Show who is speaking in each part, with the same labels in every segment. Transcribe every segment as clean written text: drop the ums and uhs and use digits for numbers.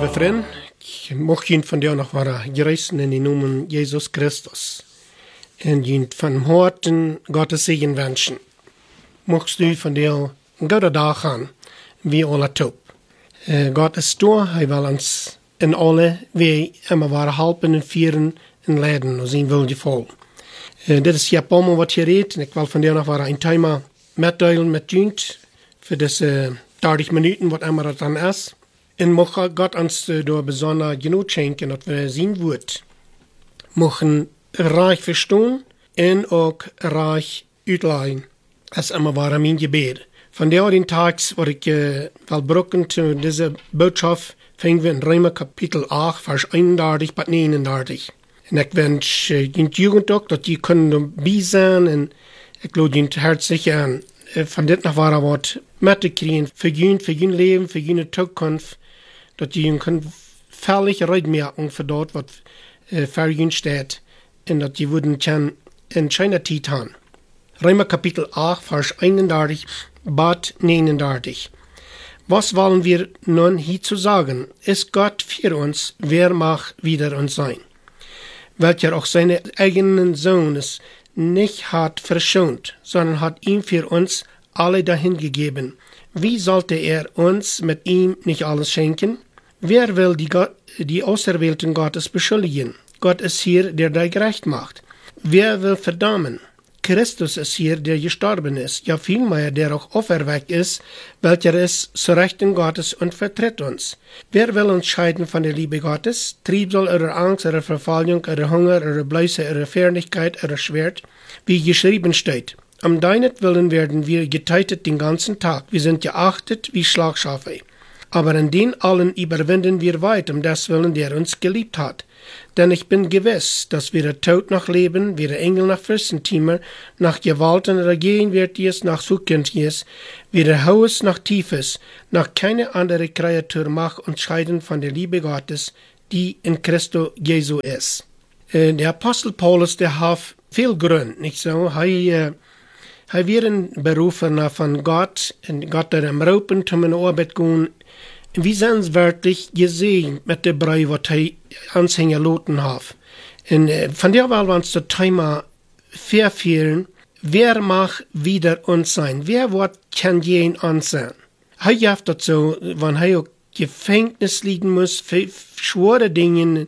Speaker 1: lieve vriend, ik mocht je van jou nog waar gereisen in de naam Jezus Christus. En je van harten Gottes zegen wensen. Mocht u van jou een goede dag gaan, wie alle top. God is door, hij wil ons in alle wij immer waar helpen en vieren en leiden, en zijn wil je vol. Dit is ja allemaal wat je redt, en ik wil van jou nog waar een thema metdelen met u, voor deze 30 minuten, wat immer dat dan is. En mocht God ons door bijzonder genoeg schenken, dat we zien woord mogen reich verstaan en ook reich uitleggen. Dat is immer waar mijn gebed. Van den tags wat ik wil brokken zu deze boodschap, vingen we in Römer kapitel 8, vers 31 tot 39. En ik wens je jugend ook, dat je kunnen bij zijn en ik lood je hartstikke aan. Van dit nog waar wat met te krijgen, voor je leven, voor je toekomst, dat je kunt veilig uitmerken voor dat wat voor je staat en dat je worden kan in China tijd haben. Römer kapitel 8, vers 31 bis 39. Was wollen wir nun hierzu sagen? Ist Gott für uns, wer mag wider uns sein? Welcher auch seine eigenen Sohnes nicht hat verschont, sondern hat ihn für uns alle dahingegeben. Wie sollte er uns mit ihm nicht alles schenken? Wer will die Auserwählten Gottes beschuldigen? Gott ist hier, der gerecht macht. Wer will verdammen? Christus ist hier, der gestorben ist, ja vielmehr, der auch auferweckt ist, welcher ist zu Rechten Gottes und vertritt uns. Wer will uns scheiden von der Liebe Gottes? Triebsal oder Angst oder Verfolgung oder Hunger oder Bläuse oder Fernigkeit oder Schwert, wie geschrieben steht. Am deinetwillen werden wir getötet den ganzen Tag, wir sind geachtet wie Schlagschafe. Aber in den allen überwinden wir weit, um deswillen, der uns geliebt hat. Denn ich bin gewiss, dass weder Tod noch Leben, weder Engel noch Fürstentümer, noch Gewalten oder Gegenwärtiges noch Zukünftiges, weder Hohes noch Tiefes, noch keine andere Kreatur mag uns scheiden von der Liebe Gottes, die in Christo Jesu ist. Der Apostel Paulus, der hat viel Grund, nicht so? Er wird berufen von Gott, und Gott hat ihm gerufen, um in Arbeit gehen. Wir sind wirklich gesegnet mit der Brei, was er Anhänger loten hat. Und von der wollen wir uns das Thema verführen. Wer mag wider uns sein? Wer wird kann jeden ansehen? Er hat das so, wenn er auch Gefängnis liegen muss, für schwere Dinge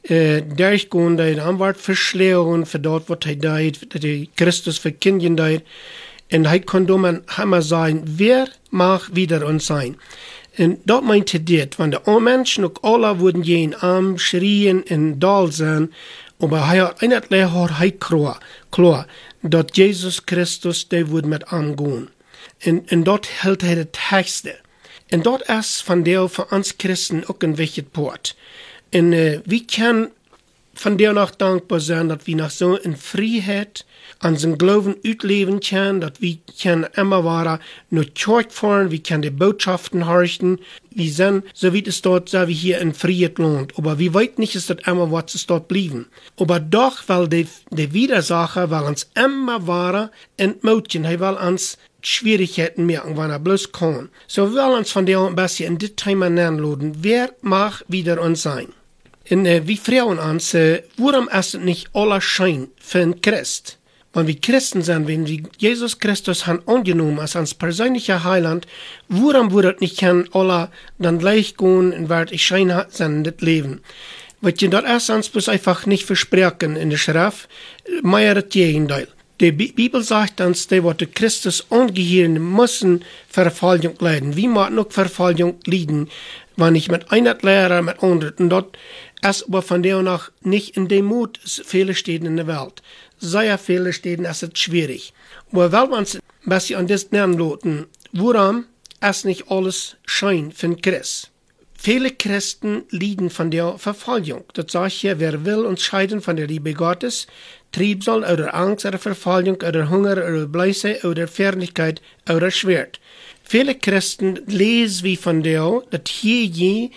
Speaker 1: durchgehen, dann wird verschleuen für dort, was er deit, dass er Christus verkündigen deit. Und er kann dann immer sagen, wer mag wider uns sein? Und dat meinte dit, want de Menschen ook alle wurden jeden arm schrien en dal zijn, aber hij had eindelijk hij klar, dat Jesus Christus, die wordt met arm gaan. En dat hält hij het tekste. En dat is van der voor ons Christen ook een wichtig poort. En wie kan van der nog dankbaar zijn dat we nog zo in vrijheid aan zijn geloven uitleven kunnen, dat we kunnen immer waar naar kerk fahren, we kunnen de boodschappen horchen, we zijn, so wie es dort, so wie hier in Freiheit Land, aber wir weit nicht, ist das immer was es dort blieben. Aber doch, weil die Widersacher, will uns immer wahrer entmutigen, er will uns Schwierigkeiten merken, wenn bloß kann. So will uns von der ein bisschen in das Thema nachladen, wer mag wider uns sein? Und wir fragen uns, warum ist es nicht aller Schein für einen Christ? Wenn wir Christen sind, wenn wir Jesus Christus haben angenommen als uns persönlicher Heiland, warum würde es nicht alle dann gleich gehen und wird ich Schein sein in das Leben? Weil das ist uns bloß einfach nicht versprechen in der Schrift, mehr das Gegenteil. Die Bibel sagt uns, die, die Christus angehören, müssen Verfolgung leiden. Wir müssen auch Verfolgung leiden, wenn ich mit einer Lehrer, mit anderen, und dort ist aber von der nach nicht in dem Mut viele Städten in der Welt. Sehr viele Städten ist es schwierig. Aber wenn wir uns ein bisschen an das nehmen lassen, warum ist nicht alles Schein für den Christ? Viele Christen leiden von der Verfolgung. Das sage ich hier, wer will uns scheiden von der Liebe Gottes, Triebsal oder Angst oder Verfolgung oder Hunger oder Bläuse oder Fernigkeit oder Schwert. Viele Christen lesen wie von der, dass hier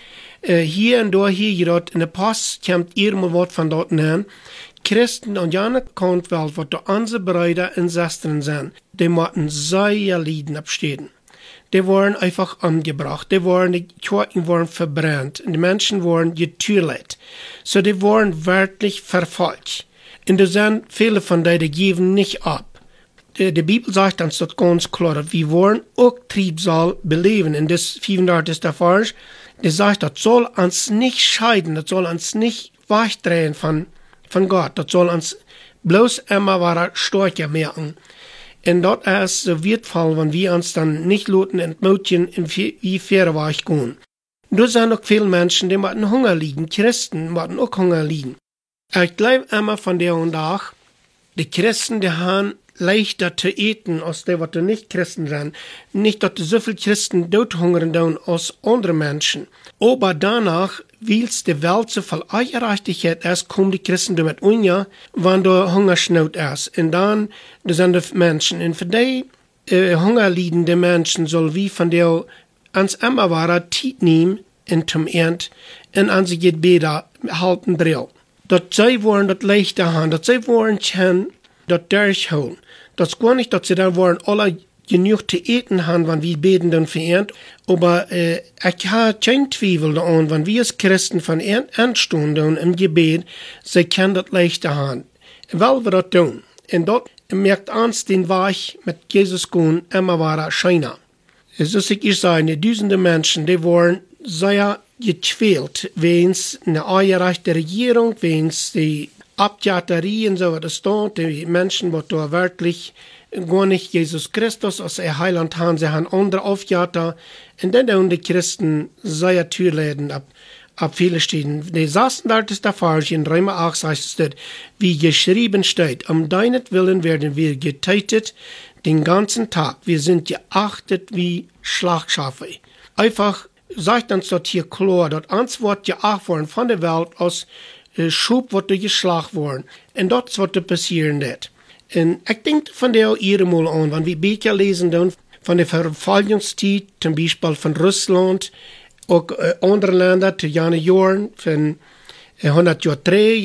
Speaker 1: und dort in der Post kommt irgendwo was von dort hin. Christen und jene kommt wel, wat de onze Brüder und Schwestern sind, die moeten sehr leiden abstehen. die waren einfach umgebracht. Die Kirchen waren verbrannt. Und die Menschen waren getötet. So die waren wirklich verfolgt. Und da sind viele von denen, die geben nicht ab. Die Bibel sagt uns das ganz klar. Wir wollen auch Triebsal beleben. In das 35. Vers, die sagt, das soll uns nicht scheiden. Das soll uns nicht wegdrehen von Gott. Das soll uns bloß immer wieder stärker machen. Und das ist so wertvoll, wenn wir uns dann nicht lassen entmutigen, wie Fährweg gehen. Da sind auch viele Menschen, die müssen Hunger liegen. Christen müssen auch Hunger liegen. Ich glaube immer von der und Tag, die Christen, die haben leichter zu eten, als die, was nicht Christen sind. Nicht, dass so viele Christen hungern tun als andere Menschen. Aber danach, weil die Welt so viel Ungerechtigkeit ist, kommen die Christen damit unja, wenn da Hungersnot ist. Und dann, das sind die Menschen. Und für die hungerleidende Menschen soll wie von der ans immer wahre Zeit nehmen, in zum Ernst, und an sich Gebete halten drill. Dat sie wollen das leichter haben, dass sie wollen können, das durchholen. Das gar nicht, dass sie dann wollen alle genug zu eten haben, wenn wir beten dann verehrt. Aber ich habe keinen Zweifel daran, wenn wir als Christen von anstunden im Gebet, sie können das leichter haben. Weil wir das tun. Und dort merkt uns den Weg mit Jesus gehen immer weiter scheiner. So ich sage, tausende Menschen, die wollen sehr gequält, wegen eine ungerechte Regierung, wegen die Abjaterien, so was steht, die Menschen, die da wirklich gar nicht Jesus Christus als ihr Heiland haben, sie haben andere Aufjater, und dann haben die Christen sehr Türläden ab viele Stellen. Die saßen da, das ist der Fall, in Römer 8 heißt es, wie geschrieben steht, um deinetwillen werden wir getötet den ganzen Tag, wir sind geachtet wie Schlachtschafe. Einfach sagt uns dort hier klar, dort Antwort geachtet worden von der Welt als Schub, was geschlagen worden. Und dort wird passieren nicht. Und ich denke von der ihre mal an, wenn wir Bücher lesen, dann von der Verfolgungszeit, zum Beispiel von Russland, auch andere Länder, zu Jahren, von 100 Jahren